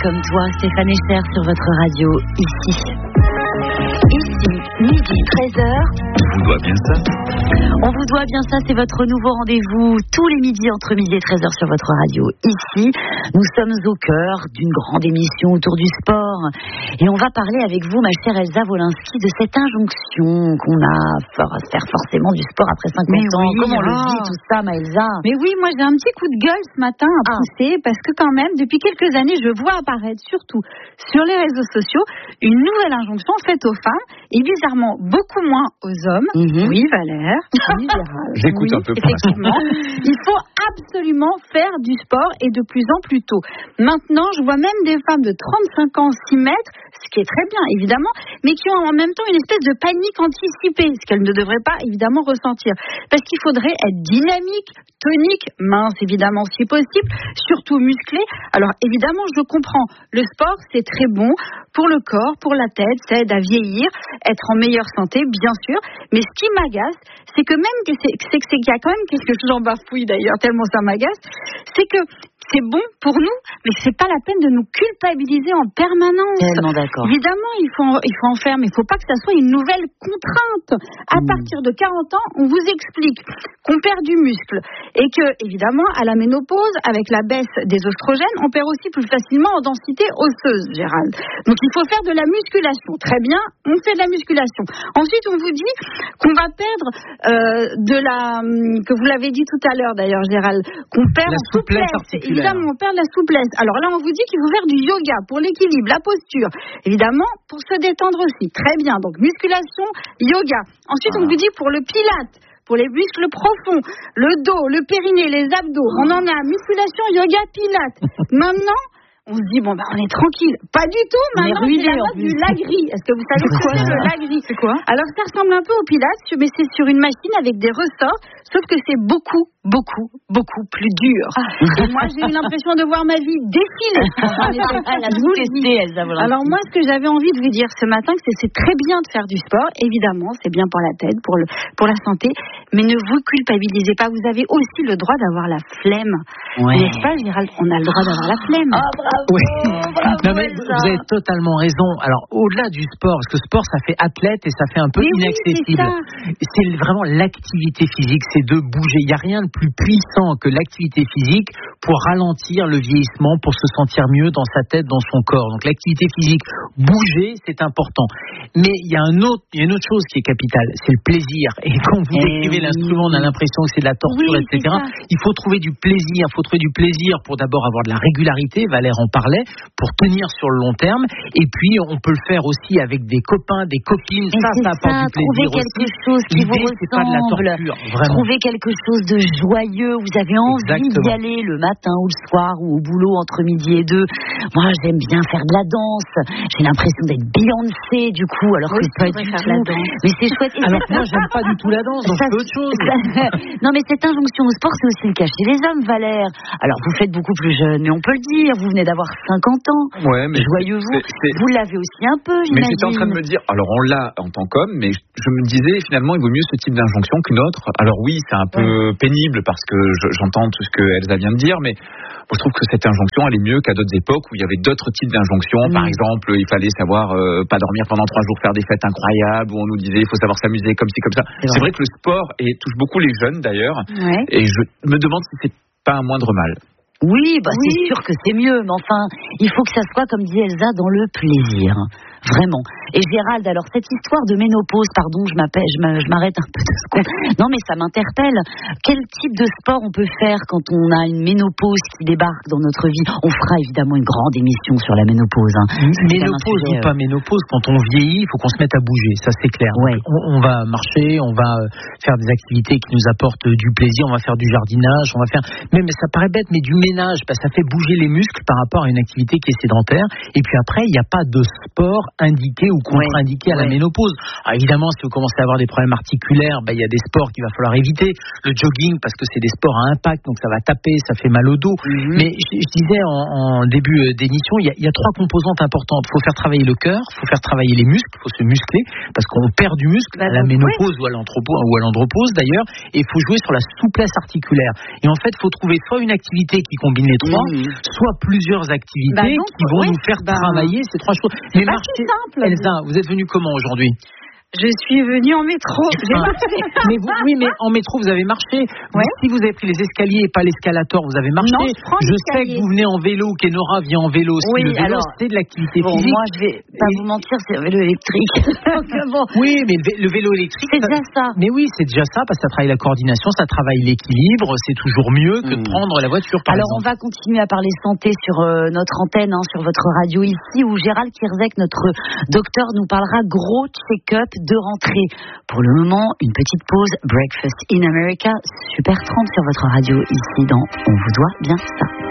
comme toi, Stéphane Echer sur votre radio, ici. Ici, midi 13h. On vous doit bien ça. On vous doit bien ça, c'est votre nouveau rendez-vous tous les midis entre midi et 13h sur votre radio. Ici, nous sommes au cœur d'une grande émission autour du sport. Et on va parler avec vous, ma chère Elsa Wolinski, de cette injonction qu'on a à faire forcément du sport après 50 ans. Comment on le vit tout ça, ma Elsa? Mais oui, moi j'ai un petit coup de gueule ce matin à pousser parce que quand même, depuis quelques années, je vois apparaître surtout sur les réseaux sociaux une nouvelle injonction faite aux femmes et bizarrement beaucoup moins aux hommes. Oui, Valère. Oui, Gérald. J'écoute un peu pour effectivement. Il faut absolument faire du sport et de plus en plus tôt. Maintenant, je vois même des femmes de 35 ans s'y mettre, ce qui est très bien évidemment, mais qui ont en même temps une espèce de panique anticipée, ce qu'elles ne devraient pas évidemment ressentir. Parce qu'il faudrait être dynamique, tonique, mince évidemment si possible, surtout musclé. Alors évidemment, je comprends, le sport c'est très bon pour le corps, pour la tête, ça aide à vieillir, être en meilleure santé, bien sûr. Mais ce qui m'agace, c'est que même qu'il y a quand même quelque chose, j'en bafouille d'ailleurs tellement ça m'agace, c'est que c'est bon pour nous, mais c'est pas la peine de nous culpabiliser en permanence. Tellement d'accord. Évidemment, il faut en faire, mais il faut pas que ça soit une nouvelle contrainte. À partir de 40 ans, on vous explique qu'on perd du muscle et que, évidemment, à la ménopause, avec la baisse des oestrogènes, on perd aussi plus facilement en densité osseuse, Gérald. Donc, il faut faire de la musculation. Très bien, on fait de la musculation. Ensuite, on vous dit qu'on va perdre que vous l'avez dit tout à l'heure d'ailleurs, Gérald, qu'on perd la en souplesse. Évidemment, on perd la souplesse. Alors là, on vous dit qu'il faut faire du yoga pour l'équilibre, la posture. Évidemment, pour se détendre aussi. Très bien. Donc, musculation, yoga. Ensuite, on vous dit pour le pilate, pour les muscles profonds, le dos, le périnée, les abdos. On en a musculation, yoga, pilate. Maintenant, on se dit, on est tranquille. Pas du tout, maintenant, c'est la mode du lagri. Est-ce que vous savez quoi le lagri? C'est quoi? Alors, ça ressemble un peu au pilates, mais c'est sur une machine avec des ressorts, sauf que c'est beaucoup plus dur. Et moi, j'ai eu l'impression de voir ma vie défiler. Alors, moi, ce que j'avais envie de vous dire ce matin, c'est très bien de faire du sport. Évidemment, c'est bien pour la tête, pour la santé, mais ne vous culpabilisez pas. Vous avez aussi le droit d'avoir la flemme. Ouais. N'est-ce pas, Gérald? On a le droit d'avoir la flemme. Oui. Non, mais vous avez totalement raison. Alors, au-delà du sport, parce que sport, ça fait athlète et ça fait un peu inaccessible. C'est vraiment l'activité physique, c'est de bouger. Il n'y a rien de plus puissant que l'activité physique pour ralentir le vieillissement, pour se sentir mieux dans sa tête, dans son corps. Donc, l'activité physique, bouger, c'est important. Mais il y a une autre chose qui est capitale, c'est le plaisir. Et quand vous décrivez l'instrument, on a l'impression que c'est de la torture, etc. Il faut trouver du plaisir. Il faut trouver du plaisir pour d'abord avoir de la régularité. Valère en parlait, pour tenir sur le long terme. Et puis, on peut le faire aussi avec des copains, des copines. Ça apporte du plaisir trouver quelque chose qui vous ressemble. C'est pas de la torture, vraiment. Trouver quelque chose de joyeux. Vous avez envie d'y aller le matin ou le soir ou au boulot entre midi et 2. Moi, j'aime bien faire de la danse. J'ai l'impression d'être Beyoncé, du coup, alors que pas du tout. Mais c'est chouette. Alors moi, j'aime pas du tout la danse, donc c'est autre chose. Non, mais cette injonction au sport, c'est aussi le cas chez les hommes, Valère. Alors, vous faites beaucoup plus jeune, mais on peut le dire. Vous venez d'avoir 50 ans. Ouais, mais joyeux vous. Vous l'avez aussi un peu, j'imagine. Mais j'étais en train de me dire, alors on l'a en tant qu'homme, mais je me disais finalement, il vaut mieux ce type d'injonction qu'une autre. Alors oui, c'est un peu pénible parce que j'entends tout ce que Elsa vient de dire, mais moi, je trouve que cette injonction, elle est mieux qu'à d'autres époques où il y avait d'autres types d'injonctions. Par exemple, il fallait savoir pas dormir pendant 3 jours, faire des fêtes incroyables, où on nous disait il faut savoir s'amuser comme ci, comme ça. C'est vrai que le sport touche beaucoup les jeunes d'ailleurs, et je me demande si c'est pas un moindre mal. Oui, c'est sûr que c'est mieux, mais enfin, il faut que ça soit, comme dit Elsa, dans le plaisir. Vraiment. Et Gérald, alors cette histoire de ménopause, pardon, je m'arrête un peu de secondes. Non, mais ça m'interpelle. Quel type de sport on peut faire quand on a une ménopause qui débarque dans notre vie? On fera évidemment une grande émission sur la ménopause. Ménopause ou pas ménopause, quand on vieillit, il faut qu'on se mette à bouger, ça c'est clair. Ouais. On va marcher, on va faire des activités qui nous apportent du plaisir, on va faire du jardinage, on va faire... Mais ça paraît bête, mais du ménage, ça fait bouger les muscles par rapport à une activité qui est sédentaire. Et puis après, il n'y a pas de sport indiqué ou contre-indiqué à la ménopause. Alors évidemment, si vous commencez à avoir des problèmes articulaires, il y a des sports qu'il va falloir éviter. Le jogging, parce que c'est des sports à impact, donc ça va taper, ça fait mal au dos. Mais je disais en début d'émission, il y a 3 composantes importantes. Il faut faire travailler le cœur, il faut faire travailler les muscles, il faut se muscler, parce qu'on perd du muscle à la ménopause ou à l'andropause d'ailleurs, et il faut jouer sur la souplesse articulaire. Et en fait, il faut trouver soit une activité qui combine les 3, soit plusieurs activités qui vont nous faire travailler ces 3 choses. Mais marcher, simple. Elsa, vous êtes venue comment aujourd'hui ? Je suis venue en métro. J'ai marché. mais en métro, vous avez marché. Ouais. Si vous avez pris les escaliers et pas l'escalator, vous avez marché. Non, je sais que vous venez en vélo, qu'Enora vient en vélo aussi. Le vélo, c'est de l'activité physique. Moi, je vais pas vous mentir, c'est le vélo électrique. Oui, mais le vélo électrique, c'est déjà ça. Mais oui, c'est déjà ça, parce que ça travaille la coordination, ça travaille l'équilibre. C'est toujours mieux que de prendre la voiture, par exemple. On va continuer à parler santé sur notre antenne, sur votre radio ici, où Gérald Kierzek, notre docteur, nous parlera gros check-up de rentrée. Pour le moment, une petite pause. Breakfast in America, Super 30 sur votre radio ici dans On vous doit bien ça.